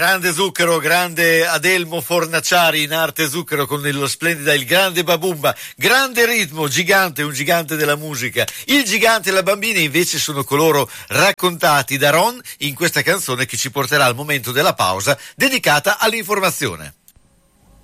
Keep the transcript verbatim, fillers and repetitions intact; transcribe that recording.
Grande Zucchero, grande Adelmo Fornaciari, in arte Zucchero con lo splendida Il Grande Babumba, grande ritmo, gigante, un gigante della musica. Il gigante e la bambina invece sono coloro raccontati da Ron in questa canzone che ci porterà al momento della pausa dedicata all'informazione.